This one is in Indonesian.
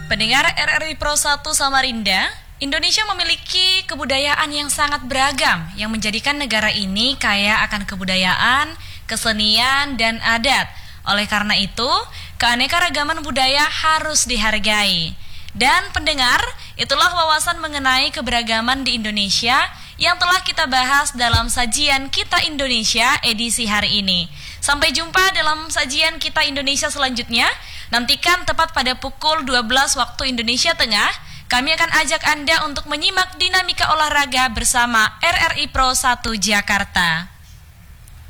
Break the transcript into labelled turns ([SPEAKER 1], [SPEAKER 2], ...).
[SPEAKER 1] Pendengar RRI Pro 1 Samarinda, Indonesia memiliki kebudayaan yang sangat beragam yang menjadikan negara ini kaya akan kebudayaan, kesenian, dan adat. Oleh karena itu, keanekaragaman budaya harus dihargai. Dan pendengar, itulah wawasan mengenai keberagaman di Indonesia yang telah kita bahas dalam sajian Kita Indonesia edisi hari ini. Sampai jumpa dalam sajian Kita Indonesia selanjutnya. Nantikan tepat pada pukul 12 waktu Indonesia Tengah, kami akan ajak Anda untuk menyimak dinamika olahraga bersama RRI Pro 1 Jakarta.